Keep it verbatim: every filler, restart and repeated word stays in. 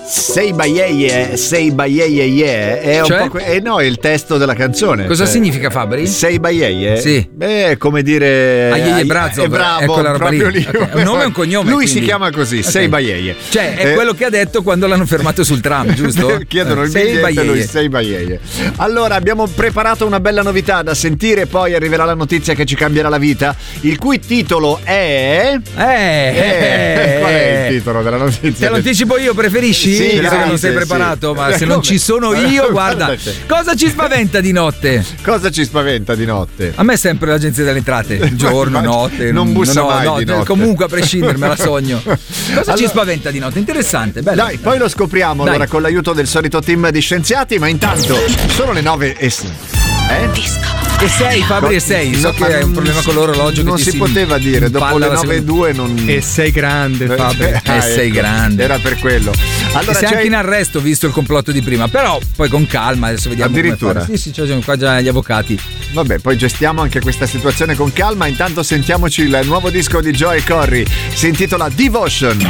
Sei Baieye, sei Baieye, yeah. È un Cioè? po'. Eh no, è il testo della canzone. Cosa cioè, significa, Fabri? Sei Baieye? Sì. Beh, come dire. Aieye Brazov, è bravo, ecco la roba proprio lì. lì. Okay. Un nome e un cognome. Lui quindi. si chiama così, Okay. Sei Baieye. Cioè, è Eh, quello che ha detto quando l'hanno fermato sul tram, giusto? Chiedono il Sei biglietto e lui Baieye. Sei Baieye. Allora, abbiamo preparato una bella novità da sentire, poi arriverà la notizia che ci cambierà la vita, il cui titolo è. Eh, Eh, qual è il titolo della notizia? Te lo anticipo io, preferisci? Sì, Visto grazie, che non sei sì. preparato, ma se Come? non ci sono io, guarda, cosa ci spaventa di notte? Cosa ci spaventa di notte? A me è sempre l'agenzia delle entrate, giorno, notte. Non bussa no, mai no, di notte. Comunque, a prescindere, me la sogno. Cosa Allora- ci spaventa di notte? Interessante, bello. Dai, poi lo scopriamo Dai. allora con l'aiuto del solito team di scienziati, ma intanto sono le nove e eh? E sei, Fabri, e sei. So No, che ma hai un non problema si- con l'orologio. non che ti si poteva dire, dopo impalla le la nove e seconda- due non. E sei grande, Fabri. Ah, E sei ecco, grande. Era per quello. Allora e sei c'è anche in arresto visto il complotto di prima, però poi con calma, adesso vediamo come Addirittura? fare. Sì, sì, c'è qua già gli avvocati. Vabbè, poi gestiamo anche questa situazione con calma. Intanto sentiamoci il nuovo disco di Joy Corry. Si intitola Devotion.